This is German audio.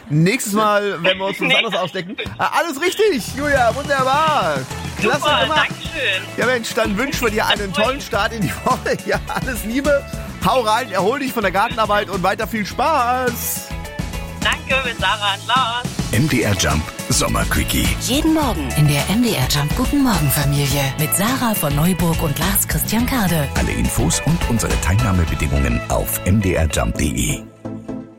Nächstes Mal, wenn wir uns was anderes ausdecken. Alles richtig, Julia, wunderbar. Klasse, Super, immer. Dankeschön. Ja Mensch, dann wünschen wir dir einen tollen Start in die Woche. Ja, alles Liebe. Hau rein, erhol dich von der Gartenarbeit und weiter viel Spaß. Danke, mit Sarah und Lars. MDR Jump Sommerquickie. Jeden Morgen in der MDR Jump Guten Morgen Familie mit Sarah von Neuburg und Lars Christian Kade. Alle Infos und unsere Teilnahmebedingungen auf mdrjump.de.